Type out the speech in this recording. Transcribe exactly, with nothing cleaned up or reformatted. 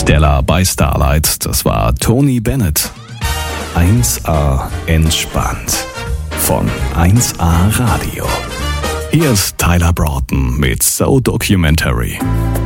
Stella bei Starlight, das war Tony Bennett. eins A entspannt von eins A Radio. Hier ist Tyler Broughton mit So Documentary.